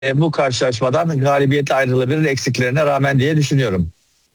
bu karşılaşmadan galibiyetle ayrılabilir eksiklerine rağmen diye düşünüyorum.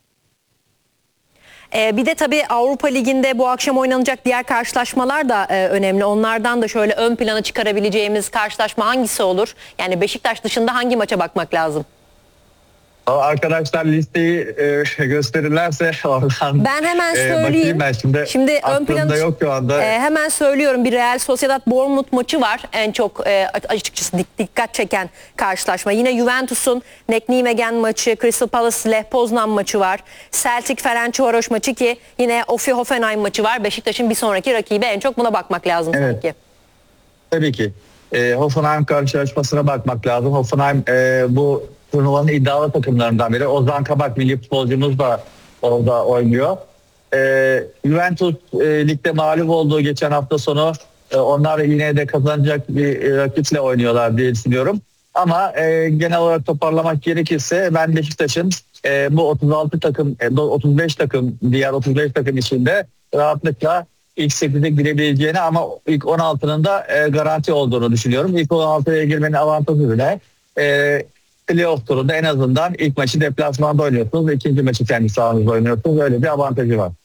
Bir de tabii Avrupa Ligi'nde bu akşam oynanacak diğer karşılaşmalar da önemli. Onlardan da şöyle ön plana çıkarabileceğimiz karşılaşma hangisi olur? Yani Beşiktaş dışında hangi maça bakmak lazım? Arkadaşlar listeyi gösterirlerse oradan Ben hemen söyleyeyim. Ben şimdi ön plana yok şu anda. Hemen söylüyorum, bir Real Sociedad Bournemouth maçı var. En çok açıkçası dikkat çeken karşılaşma. Yine Juventus'un Nek-Nijmegen maçı, Crystal Palace Lech Poznan maçı var. Celtic Ferencvaros maçı ki yine Offi Hoffenheim maçı var. Beşiktaş'ın bir sonraki rakibi, en çok buna bakmak lazım sanki. Tabii ki. Hoffenheim karşılaşmasına bakmak lazım. Hoffenheim bu turnuvanın iddialı takımlarından biri. Ozan Kabak milli futbolcumuz da orada oynuyor. Juventus ligde mağlup olduğu geçen hafta sonu onlar yine de kazanacak bir rakiple oynuyorlar diye düşünüyorum. Ama genel olarak toparlamak gerekirse ben Beşiktaş'ın bu 36 takım, 35 takım, diğer 35 takım içinde rahatlıkla ilk 8'e girebileceğini ama ilk 16'nın da garanti olduğunu düşünüyorum. İlk 16'ya girmenin avantajı bile playoff turunda en azından ilk maçı deplasmanda oynuyorsunuz ve ikinci maçı kendi sahanızda oynuyorsunuz. Öyle bir avantajı var.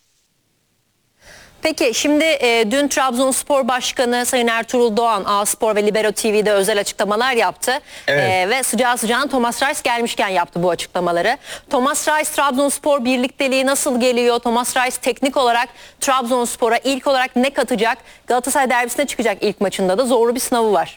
Peki şimdi dün Trabzonspor Başkanı Sayın Ertuğrul Doğan A-Spor ve Libero TV'de özel açıklamalar yaptı. Evet. Ve sıcağı sıcağına Thomas Reis gelmişken yaptı bu açıklamaları. Thomas Reis Trabzonspor birlikteliği nasıl geliyor? Thomas Reis teknik olarak Trabzonspor'a ilk olarak ne katacak? Galatasaray derbisine çıkacak ilk maçında da zorlu bir sınavı var.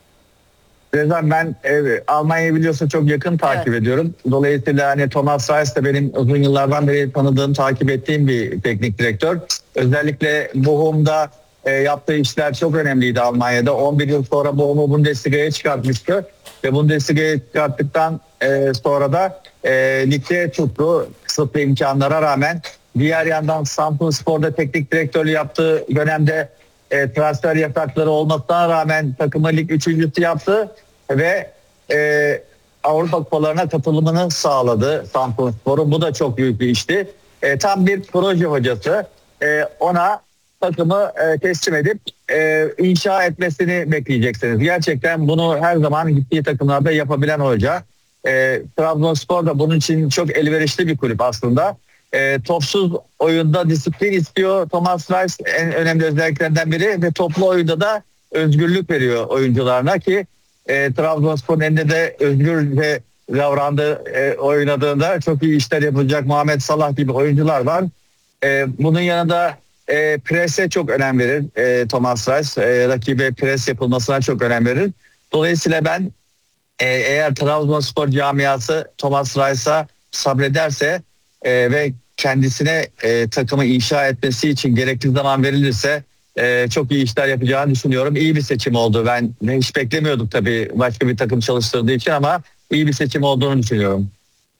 Rezan, ben Almanya'yı biliyorsun çok yakın takip ediyorum. Dolayısıyla hani Thomas Reis de benim uzun yıllardan beri tanıdığım, takip ettiğim bir teknik direktör. Özellikle Bochum'da yaptığı işler çok önemliydi Almanya'da. 11 yıl sonra Bochum'u Bundesliga'ya çıkartmıştı. Ve Bundesliga'ya çıkarttıktan sonra da ligde tuttu kısıtlı imkanlara rağmen. Diğer yandan Samsunspor'da teknik direktörlüğü yaptığı dönemde transfer yasakları olmasına rağmen takımı lig üçüncüsü yaptı ve Avrupa Kupalarına katılımını sağladı Samsunspor'un. Bu da çok büyük bir işti. Tam bir proje hocası. Ona takımı teslim edip inşa etmesini bekleyeceksiniz. Gerçekten bunu her zaman gittiği takımlarda yapabilen hoca. Trabzonspor da bunun için çok elverişli bir kulüp aslında. Topsuz oyunda disiplin istiyor Thomas Reis, en önemli özelliklerinden biri, ve toplu oyunda da özgürlük veriyor oyuncularına ki Trabzonspor'un elinde de özgür ve davrandığı oynadığında çok iyi işler yapılacak Muhammed Salah gibi oyuncular var. Bunun yanında prese çok önem verir Thomas Reis. Rakibe pres yapılmasına çok önem verir. Dolayısıyla ben eğer Trabzonspor camiası Thomas Reis'a sabrederse ve kendisine takımı inşa etmesi için gerekli zaman verilirse çok iyi işler yapacağını düşünüyorum. İyi bir seçim oldu. Ben hiç beklemiyordum tabii başka bir takım çalıştırdığı için, ama iyi bir seçim olduğunu düşünüyorum.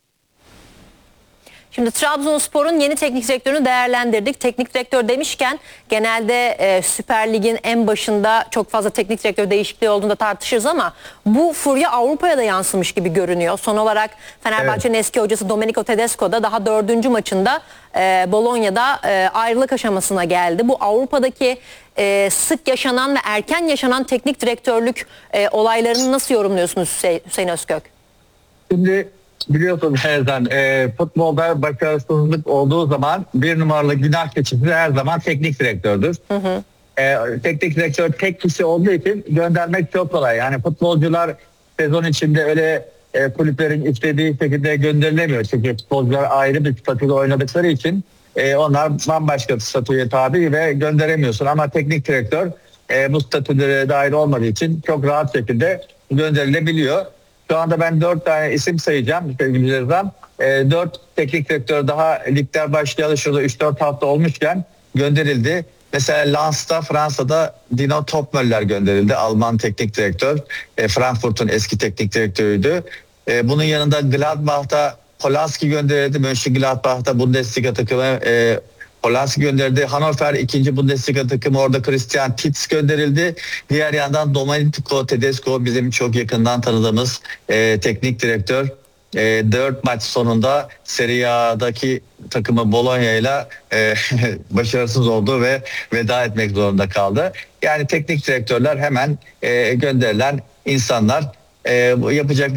Şimdi Trabzonspor'un yeni teknik direktörünü değerlendirdik. Teknik direktör demişken genelde Süper Lig'in en başında çok fazla teknik direktör değişikliği olduğunda tartışırız ama bu furya Avrupa'ya da yansımış gibi görünüyor. Son olarak Fenerbahçe'nin eski hocası Domenico Tedesco da daha 4. maçında Bologna'da ayrılık aşamasına geldi. Bu Avrupa'daki sık yaşanan ve erken yaşanan teknik direktörlük olaylarını nasıl yorumluyorsunuz Hüseyin Özkök? Şimdi biliyorsun Erden, futbolda başarısızlık olduğu zaman bir numaralı günah keçisi her zaman teknik direktördür. Teknik direktör tek kişi olduğu için göndermek çok kolay. Yani futbolcular sezon içinde öyle kulüplerin istediği şekilde gönderilemiyor. Çünkü futbolcular ayrı bir statüde oynadıkları için onlar bambaşka bir statüye tabi ve gönderemiyorsun. Ama teknik direktör bu statülere dahil olmadığı için çok rahat şekilde gönderilebiliyor. Şu anda ben 4 tane isim sayacağım sevgili Rezan. 4 teknik direktör daha ligler başlayalı şurada 3-4 hafta olmuşken gönderildi. Mesela Lens'ta, Fransa'da Dino Topmöller gönderildi. Alman teknik direktör. Frankfurt'un eski teknik direktörüydü. Bunun yanında Gladbach'ta Polanski gönderildi. Mönchengladbach'ta Bundesliga takımı Polanski gönderildi. Hannover 2. Bundesliga takımı, orada Christian Titz gönderildi. Diğer yandan Domenico Tedesco, bizim çok yakından tanıdığımız teknik direktör. 4 maç sonunda Serie A'daki takımı Bologna ile başarısız oldu ve veda etmek zorunda kaldı. Yani teknik direktörler hemen gönderilen insanlar. Yapacak